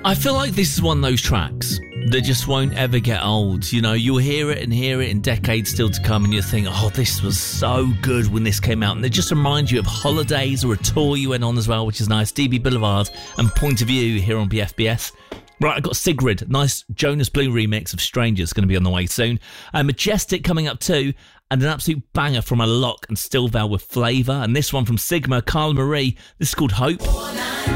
I feel like this is one of those tracks that just won't ever get old. You know, you'll hear it in decades still to come, and you'll think, oh, this was so good when this came out. And it just reminds you of holidays or a tour you went on as well, which is nice. DB Boulevard and Point of View here on BFBS. Right, I've got Sigrid, nice Jonas Blue remix of Strangers, going to be on the way soon. Majestic coming up too, and an absolute banger from Alok and Stillvale with Flavour. And this one from Sigma, Carla Marie. This is called Hope.